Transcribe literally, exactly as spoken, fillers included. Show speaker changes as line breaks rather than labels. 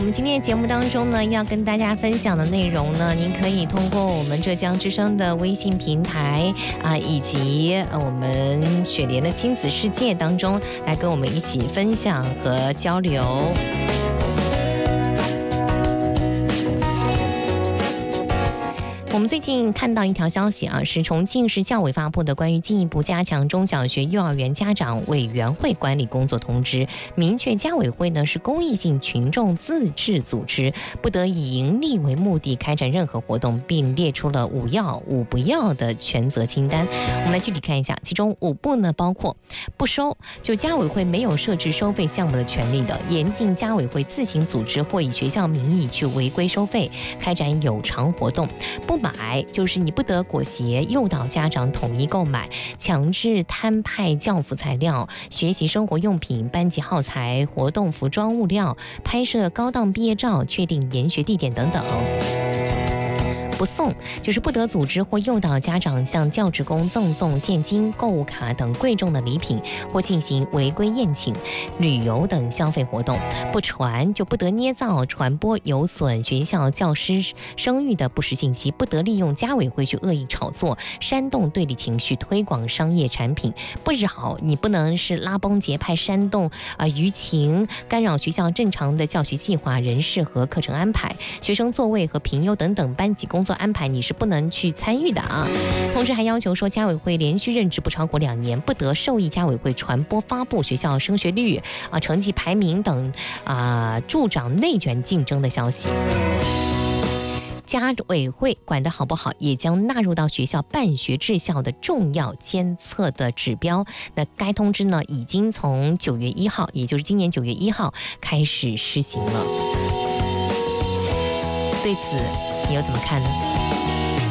们今天的节目当中呢，要跟大家分享的内容呢，您可以通过我们浙江之声的微信平台啊，以及呃我们雪莲的亲子世界当中，来跟我们一起分享和交流。我们最近看到一条消息啊，是重庆市教委发布的关于进一步加强中小学、幼儿园家长委员会管理工作通知，明确家委会呢是公益性群众自治组织，不得以盈利为目的开展任何活动，并列出了五要五不要的权责清单。我们来具体看一下，其中五不呢包括不收，就家委会没有设置收费项目的权利的，严禁家委会自行组织或以学校名义去违规收费，开展有偿活动。不买就是你不得裹挟诱导家长统一购买，强制摊派教辅材料、学习生活用品、班级耗材、活动服装物料、拍摄高档毕业照、确定研学地点等等。不送就是不得组织或诱导家长向教职工赠送现金、购物卡等贵重的礼品，或进行违规宴请、旅游等消费活动。不传就不得捏造、传播有损学校教师声誉的不实信息，不得利用家委会去恶意炒作、煽动对立情绪、推广商业产品。不扰，你不能是拉帮结派、煽动啊舆情，干扰学校正常的教学计划、人事和课程安排、学生座位和评优等等班级工作安排，你是不能去参与的啊。同时还要求说，家委会连续任职不超过两年，不得授意家委会传播发布学校升学率啊、成绩排名等啊助长内卷竞争的消息。家委会管得好不好，也将纳入到学校办学质效的重要监测的指标。那该通知呢，已经从九月一号，也就是今年九月一号开始施行了。对此，你又怎么看呢？